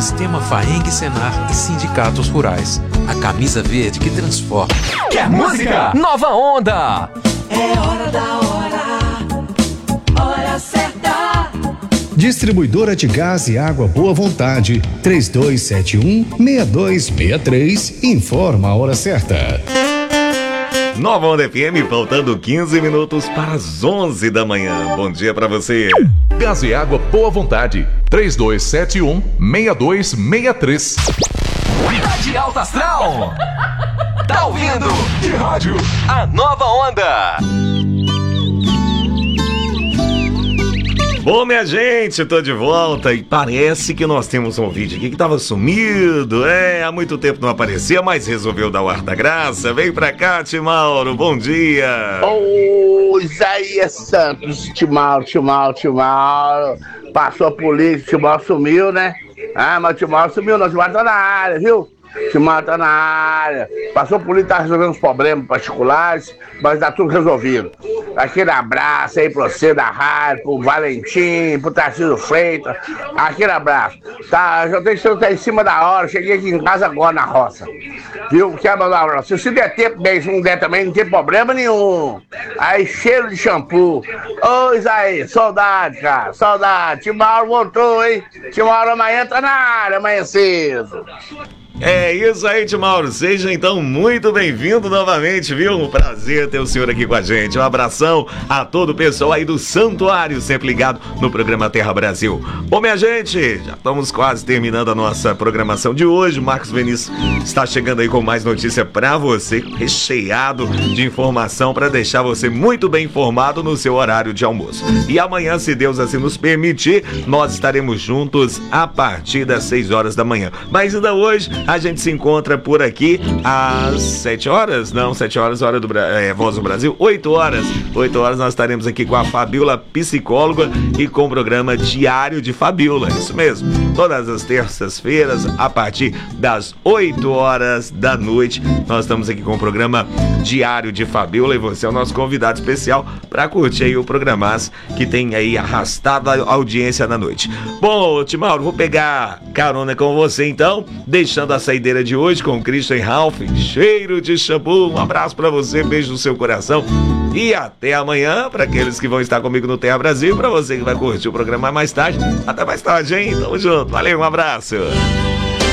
Sistema Faeng Senar e sindicatos rurais. A camisa verde que transforma. Quer música? Nova Onda! É hora da hora certa. Distribuidora de gás e água Boa Vontade, 3271-6263, informa a hora certa. Nova Onda FM, faltando 15 minutos para as 11 da manhã. Bom dia para você. Gás e água Boa Vontade, 3271-6263. Tá de alta astral! Tá ouvindo? De rádio, a Nova Onda! Bom, minha gente, tô de volta e parece que nós temos um vídeo aqui que tava sumido. Há muito tempo não aparecia, mas resolveu dar o ar da graça. Vem pra cá, Timauro, bom dia. Ô, Isaías Santos, Timauro. Passou a polícia, Timauro sumiu, né? Ah, mas o Timauro sumiu, não, o Timauro tá na área, viu? O Timauro tá na área. Passou a polícia, tá resolvendo os problemas particulares, mas tá tudo resolvido. Aquele abraço aí pra você da rádio, pro Valentim, pro Tarcísio Freitas. Aquele abraço. Tá, já tenho que estar em cima da hora. Cheguei aqui em casa agora na roça. Viu? Quer mandar um abraço? Se der tempo, bem, se não der também, não tem problema nenhum. Aí, cheiro de shampoo. Ô, Isaías, saudade, cara. Saudade. Timauro voltou, hein? Timauro amanhã tá na área, amanhã cedo. É isso aí, Timauro. Seja então muito bem-vindo novamente, viu? Um prazer ter o senhor aqui com a gente. Um abração a todo o pessoal aí do Santuário, sempre ligado no programa Terra Brasil. Bom, minha gente, já estamos quase terminando a nossa programação de hoje. Marcos Vinícius está chegando aí com mais notícia pra você, recheado de informação para deixar você muito bem informado no seu horário de almoço. E amanhã, se Deus assim nos permitir, nós estaremos juntos a partir das 6 horas da manhã. Mas ainda hoje a gente se encontra por aqui às 7 horas? Não, 7 horas, hora do Voz do Brasil. 8 horas. 8 horas nós estaremos aqui com a Fabiola Psicóloga e com o programa Diário de Fabiola. Isso mesmo. Todas as terças-feiras, a partir das 8 horas da noite, nós estamos aqui com o programa Diário de Fabiola e você é o nosso convidado especial para curtir aí o programaço que tem aí arrastado a audiência na noite. Bom, Timauro, vou pegar carona com você então, deixando a saideira de hoje com o Christian Ralph, cheiro de shampoo. Um abraço pra você, beijo no seu coração e até amanhã para aqueles que vão estar comigo no Terra Brasil, para você que vai curtir o programa mais tarde. Até mais tarde, hein? Tamo junto, valeu, um abraço.